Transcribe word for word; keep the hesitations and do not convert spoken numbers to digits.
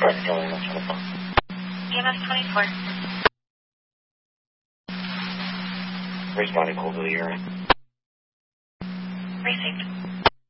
E M S twenty-four. Responding cold to the urine. Received.